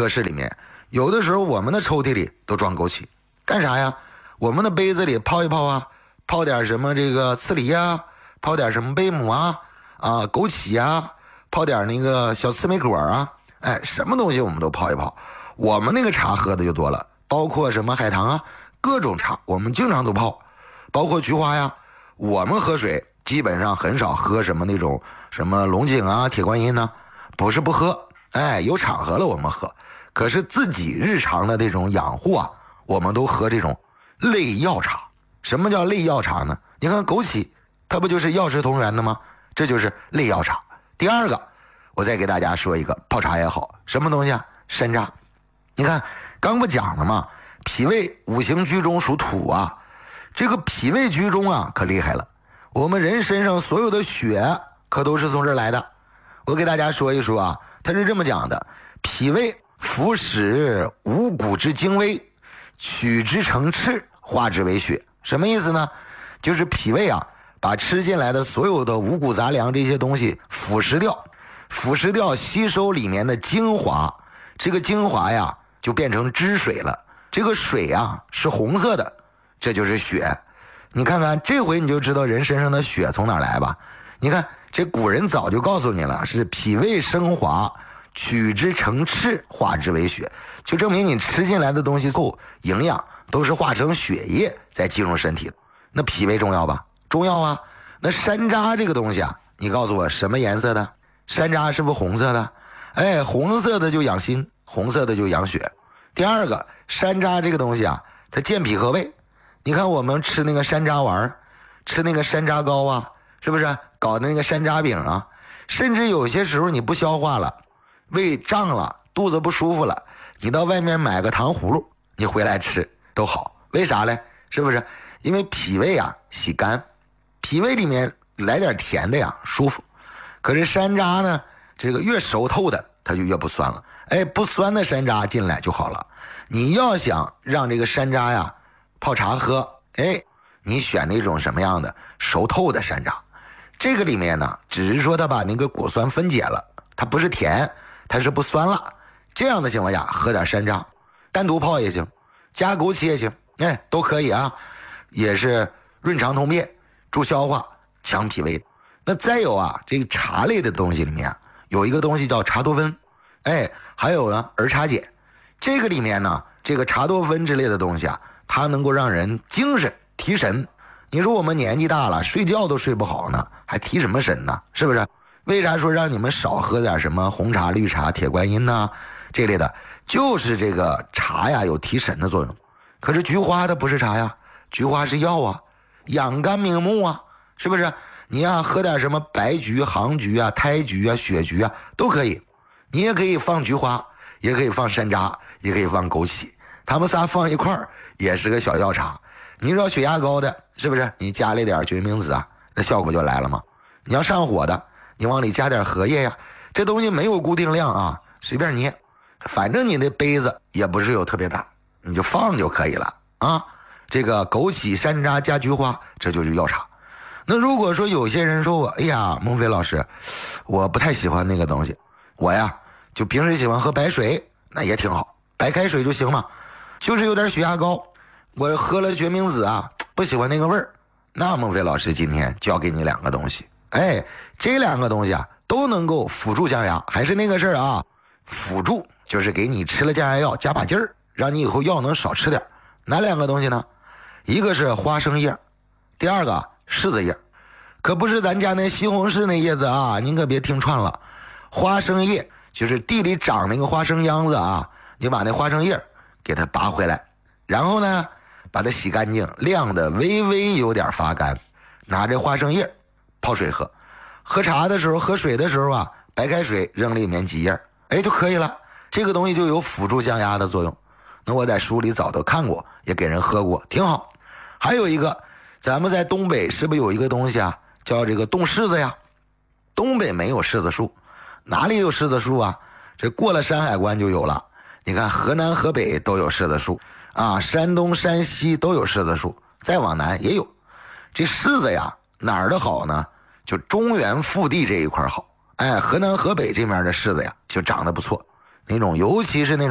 科室里面，有的时候我们的抽屉里都装枸杞，干啥呀？我们的杯子里泡一泡啊，泡点什么这个刺梨啊，泡点什么贝母啊，枸杞啊，泡点那个小刺梅果啊，什么东西我们都泡一泡。我们那个茶喝的就多了，包括什么海棠啊，各种茶我们经常都泡，包括菊花呀。我们喝水基本上很少喝什么那种什么龙井啊、铁观音呢，不是不喝，有场合了我们喝。可是自己日常的这种养护啊，我们都喝这种类药茶。什么叫类药茶呢？你看枸杞，它不就是药食同源的吗？这就是类药茶。第二个，我再给大家说一个泡茶也好，什么东西啊？山楂。你看刚不讲了吗？脾胃五行居中属土啊，这个脾胃居中啊可厉害了。我们人身上所有的血可都是从这儿来的。我给大家说一说啊，他是这么讲的：脾胃服使五谷之精微，取之成赤，化之为血。什么意思呢？就是脾胃啊，把吃进来的所有的五谷杂粮这些东西腐蚀掉，吸收里面的精华。这个精华呀，就变成汁水了。这个水啊是红色的，这就是血。你看看这回你就知道人身上的血从哪来吧。你看这古人早就告诉你了，是脾胃升华，取之成赤，化之为血，就证明你吃进来的东西够营养，都是化成血液再进入身体。那脾胃重要吧？重要啊。那山楂这个东西啊，你告诉我什么颜色的？山楂是不是红色的？红色的就养心，红色的就养血。第二个，山楂这个东西啊，它健脾和胃。你看我们吃那个山楂丸，吃那个山楂糕啊，是不是搞那个山楂饼啊？甚至有些时候你不消化了，胃胀了，肚子不舒服了，你到外面买个糖葫芦，你回来吃都好。为啥嘞？是不是？因为脾胃啊喜甘，脾胃里面来点甜的呀舒服。可是山楂呢，这个越熟透的它就越不酸了。不酸的山楂进来就好了。你要想让这个山楂呀泡茶喝，你选那种什么样的熟透的山楂。这个里面呢，只是说它把那个果酸分解了，它不是甜，它是不酸了。这样的情况下喝点山楂，单独泡也行，加枸杞也行，都可以啊，也是润肠通便，助消化，强脾胃。那再有啊，这个茶类的东西里面有一个东西叫茶多酚，还有呢儿茶碱。这个里面呢，这个茶多酚之类的东西啊，它能够让人精神提神。你说我们年纪大了，睡觉都睡不好呢，还提什么神呢？是不是？为啥说让你们少喝点什么红茶、绿茶、铁观音呢？这类的，就是这个茶呀有提神的作用。可是菊花它不是茶呀，菊花是药啊，养肝明目啊，是不是？你呀喝点什么白菊、杭菊啊、胎菊啊、血菊啊都可以。你也可以放菊花，也可以放山楂，也可以放枸杞，它们仨放一块儿也是个小药茶。你知道血压高的，是不是？你加了点决明子啊，那效果就来了吗？你要上火的，你往里加点荷叶呀。这东西没有固定量啊，随便捏，反正你那杯子也不是有特别大，你就放就可以了啊。这个枸杞、山楂加菊花，这就是药茶。那如果说有些人说我，孟非老师，我不太喜欢那个东西，我呀就平时喜欢喝白水，那也挺好，白开水就行嘛。就是有点血压高，我喝了决明子啊，不喜欢那个味儿。那孟非老师今天教给你两个东西，这两个东西啊都能够辅助降压。还是那个事儿啊，辅助就是给你吃了降压药加把劲儿，让你以后药能少吃点。哪两个东西呢？一个是花生叶，第二个柿子叶。可不是咱家那西红柿那叶子啊，您可别听串了。花生叶就是地里长那个花生秧子啊，你把那花生叶给它拔回来，然后呢把它洗干净，晾的微微有点发干，拿这花生叶泡水喝。喝茶的时候喝水的时候啊，白开水扔里面几叶就可以了。这个东西就有辅助降压的作用。那我在书里早都看过，也给人喝过，挺好。还有一个，咱们在东北是不是有一个东西啊，叫这个冻柿子呀？东北没有柿子树，哪里有柿子树啊？这过了山海关就有了。你看河南河北都有柿子树啊，山东山西都有柿子树，再往南也有。这柿子呀哪儿的好呢？就中原腹地这一块好。河南河北这面的柿子呀就长得不错，那种尤其是那种